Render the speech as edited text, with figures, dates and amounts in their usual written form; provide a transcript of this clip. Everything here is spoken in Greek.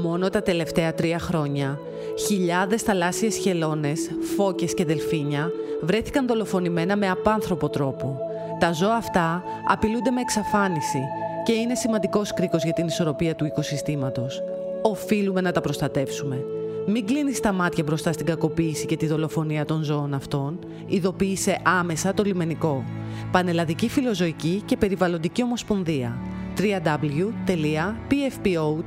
Μόνο τα τελευταία 3 χρόνια, χιλιάδες θαλάσσιες χελώνες, φώκες και δελφίνια βρέθηκαν δολοφονημένα με απάνθρωπο τρόπο. Τα ζώα αυτά απειλούνται με εξαφάνιση και είναι σημαντικός κρίκος για την ισορροπία του οικοσυστήματος. Οφείλουμε να τα προστατεύσουμε. Μην κλείνεις τα μάτια μπροστά στην κακοποίηση και τη δολοφονία των ζώων αυτών. Ειδοποίησε άμεσα το λιμενικό. Πανελλαδική Φιλοζωική και Περιβαλλοντική Ομοσπονδία. www.pfpo.gr